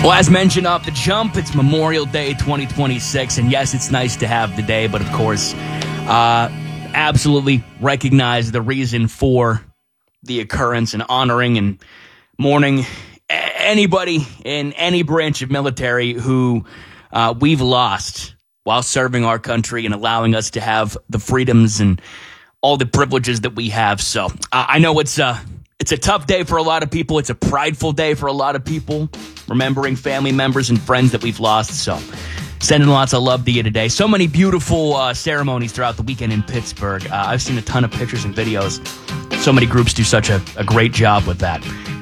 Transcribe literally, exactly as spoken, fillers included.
Well, as mentioned off the jump, it's Memorial Day twenty twenty-six, and yes, it's nice to have the day, but of course, uh, absolutely recognize the reason for the occurrence and honoring and mourning anybody in any branch of military who uh, we've lost while serving our country and allowing us to have the freedoms and all the privileges that we have. So uh, I know it's a, it's a tough day for a lot of people. It's a prideful day for a lot of people, remembering family members and friends that we've lost. So sending lots of love to you today. So many beautiful uh, ceremonies throughout the weekend in Pittsburgh. Uh, I've seen a ton of pictures and videos. So many groups do such a, a great job with that.